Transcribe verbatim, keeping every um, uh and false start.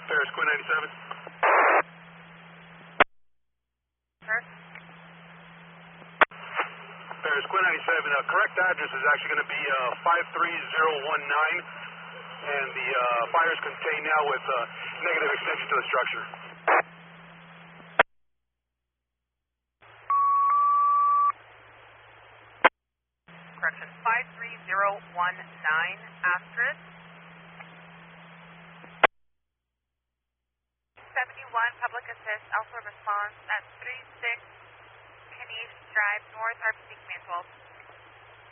Paris Quinn ninety-seven. Sir? Paris Quinn ninety-seven. Uh, correct address is actually going to be uh, five three zero one nine, and the uh, fire is contained now with uh, negative extension to the structure. Correction, five three zero one nine, asterisk. seventy-one, Public Assist, Alpha Response at three six Kanish Drive, North, R P C Command twelve.